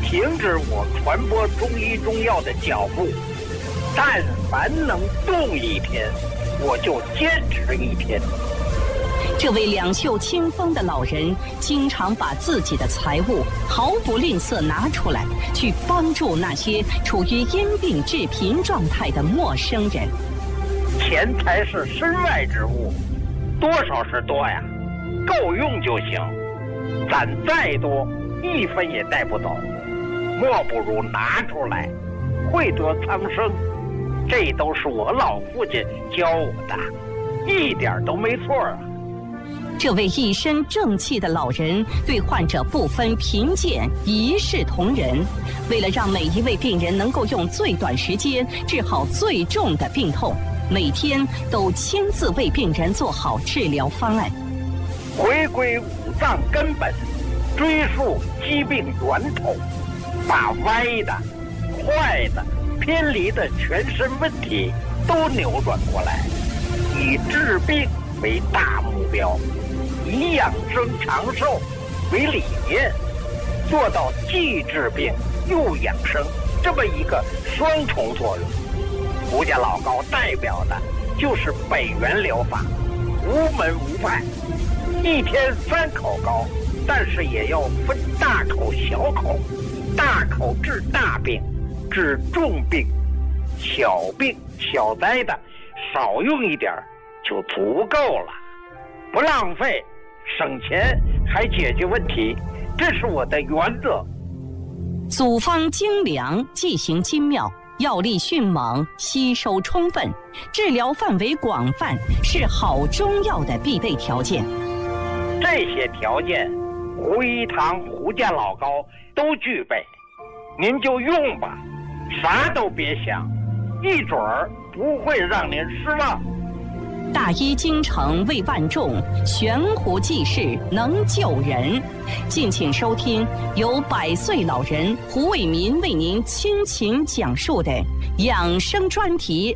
停止我传播中医中药的脚步。但凡能动一天，我就坚持一天。 这位两袖清风的老人，经常把自己的财物毫不吝啬拿出来，去帮助那些处于因病致贫状态的陌生人。 钱财是身外之物，多少是多呀，够用就行。攒再多，一分也带不走，莫不如拿出来，惠得苍生。这都是我老父亲教我的，一点都没错啊。 这位一身正气的老人对患者不分贫贱，一视同仁。为了让每一位病人能够用最短时间治好最重的病痛，每天都亲自为病人做好治疗方案。 回归五脏根本，追溯疾病源头，把歪的、坏的、偏离的全身问题都扭转过来，以治病为大目标，以养生长寿为理念，做到既治病又养生这么一个双重作用。胡家老高代表的就是北元疗法，无门无派，一天3口膏，但是也要分大口小口，大口治大病，治重病，小病小灾的少用一点就足够了，不浪费，省钱还解决问题，这是我的原则。 组方精良，剂型精妙，药力迅猛，吸收充分，治疗范围广泛，是好中药的必备条件。 这些条件，胡一堂胡家老高都具备，您就用吧，啥都别想，一准儿不会让您失望。 大医精诚为万众，悬壶济世能救人。敬请收听由100岁老人胡伟民为您倾情讲述的养生专题。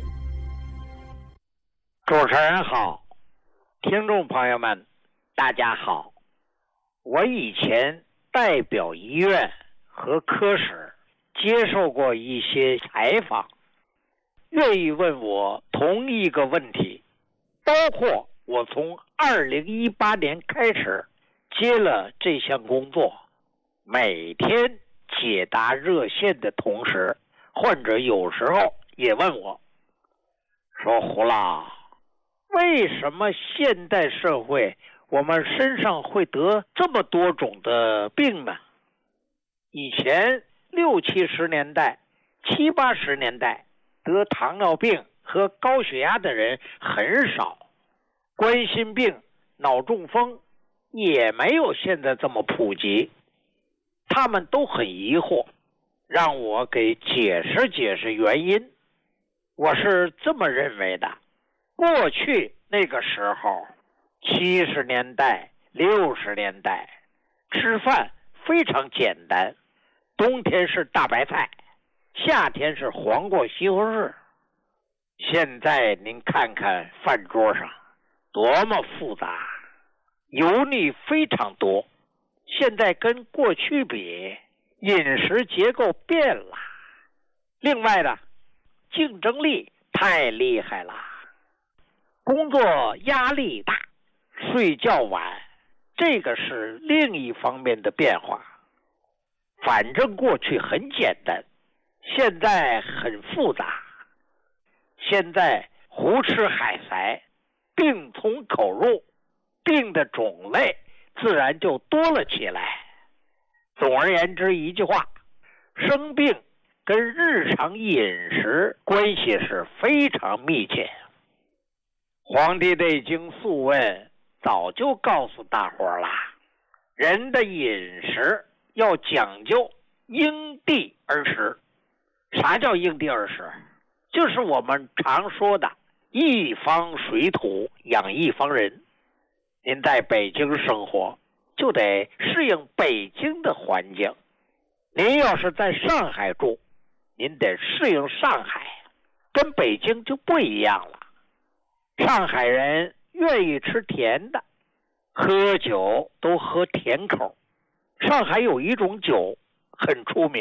主持人好，听众朋友们大家好。我以前代表医院和科室接受过一些采访，愿意问我同一个问题，包括我从2018年开始接了这项工作，每天解答热线的同时，患者有时候也问我说，胡老，为什么现代社会我们身上会得这么多种的病呢？以前60、70年代、70、80年代得糖尿病和高血压的人很少，冠心病、脑中风也没有现在这么普及，他们都很疑惑，让我给解释解释原因。我是这么认为的，过去那个时候70年代、60年代吃饭非常简单，冬天是大白菜，夏天是黄瓜西红柿。现在您看看饭桌上多么复杂，油腻非常多。现在跟过去比，饮食结构变了。另外呢，竞争力太厉害了，工作压力大，睡觉晚，这个是另一方面的变化。反正过去很简单，现在很复杂。现在胡吃海塞，病从口入，病的种类自然就多了起来。总而言之一句话，生病跟日常饮食关系是非常密切。黄帝内经素问早就告诉大伙了，人的饮食要讲究因地而食。啥叫因地而食？就是我们常说的一方水土养一方人。您在北京生活，就得适应北京的环境。您要是在上海住，您得适应上海，跟北京就不一样了。上海人愿意吃甜的，喝酒都喝甜口。上海有一种酒很出名，